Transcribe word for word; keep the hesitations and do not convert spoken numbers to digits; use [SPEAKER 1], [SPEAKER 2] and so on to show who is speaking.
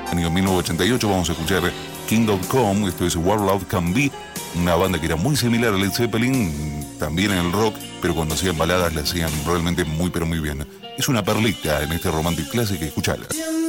[SPEAKER 1] año mil novecientos ochenta y ocho, vamos a escuchar Kingdom Come, esto es Where Love Can Be, una banda que era muy similar a Led Zeppelin, también en el rock, pero cuando hacían baladas la hacían realmente muy pero muy bien. Es una perlita en este Romantic Classic, escuchala.